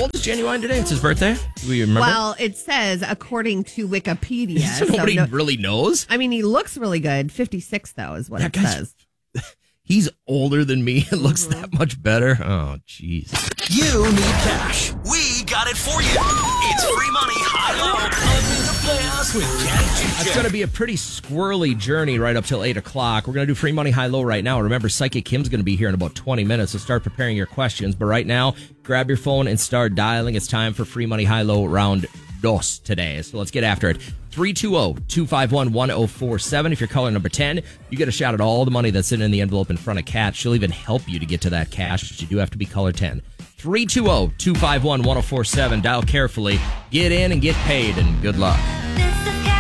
old is Genuine today? It's his birthday. Do you remember? Well, it says, according to Wikipedia. So nobody really knows? I mean, he looks really good. 56, though, is what it says. He's older than me and looks that much better. Oh, jeez. You need cash. We got it for you. It's free money, high-low, under the playoffs with Ken. It's going to be a pretty squirrely journey right up till 8 o'clock. We're going to do free money, high-low right now. Remember, Psychic Kim's going to be here in about 20 minutes, so start preparing your questions. But right now, grab your phone and start dialing. It's time for free money, high-low round dos today. So let's get after it. 320-251-1047. If you're caller number 10, you get a shot at all the money that's sitting in the envelope in front of Kat. She'll even help you to get to that cash, but you do have to be caller 10. 320-251-1047. Dial carefully. Get in and get paid, and good luck.